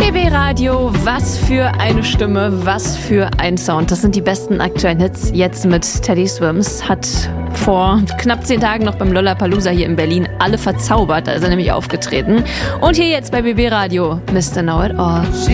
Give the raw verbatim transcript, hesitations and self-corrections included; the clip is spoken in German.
B B Radio, was für eine Stimme, was für ein Sound. Das sind die besten aktuellen Hits. Jetzt mit Teddy Swims. Hat vor knapp zehn Tagen noch beim Lollapalooza hier in Berlin alle verzaubert. Da ist er nämlich aufgetreten. Und hier jetzt bei B B Radio, Mister Know It All.